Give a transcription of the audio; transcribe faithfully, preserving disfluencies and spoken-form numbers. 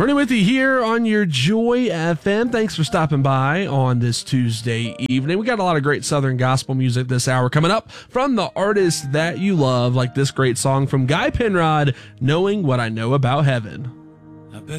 Bernie with you here on your Joy F M. Thanks for stopping by on this Tuesday evening. We got a lot of great Southern gospel music this hour coming up from the artists that you love, like this great song from Guy Penrod, Knowing What I Know About Heaven.